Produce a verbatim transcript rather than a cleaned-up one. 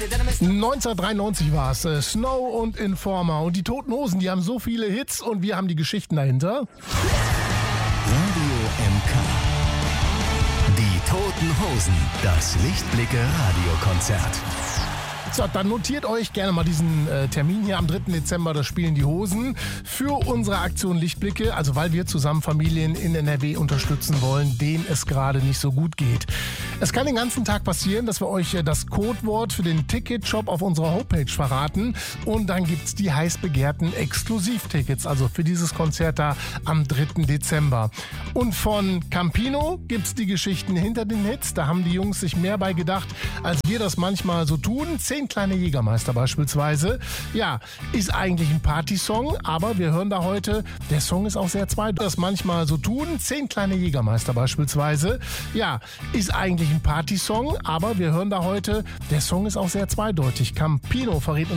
neunzehnhundertdreiundneunzig war es, äh, Snow und Informer. Und die Toten Hosen, die haben so viele Hits und wir haben die Geschichten dahinter. Radio M K. Die Toten Hosen. Das Lichtblicke-Radiokonzert. So, dann notiert euch gerne mal diesen äh, Termin hier am dritten Dezember, das spielen die Hosen für unsere Aktion Lichtblicke, also weil wir zusammen Familien in N R W unterstützen wollen, denen es gerade nicht so gut geht. Es kann den ganzen Tag passieren, dass wir euch äh, das Codewort für den Ticketshop auf unserer Homepage verraten und dann gibt's die heiß begehrten Exklusivtickets, also für dieses Konzert da am dritten Dezember. Und von Campino gibt's die Geschichten hinter den Hits, da haben die Jungs sich mehr bei gedacht, als wir das manchmal so tun. Zehn kleine Jägermeister beispielsweise. Ja, ist eigentlich ein Partysong, aber wir hören da heute, der Song ist auch sehr zweideutig. Das manchmal so tun. Zehn kleine Jägermeister beispielsweise. Ja, ist eigentlich ein Partysong, aber wir hören da heute, der Song ist auch sehr zweideutig. Campino verrät uns